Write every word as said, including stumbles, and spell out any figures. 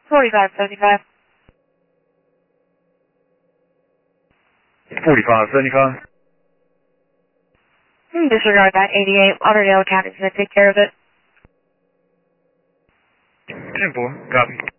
forty-five seventy-five. forty-five seventy-five. Hmm, disregard that. eighty-eight. Lauderdale County's going to take care of it. ten four, copy.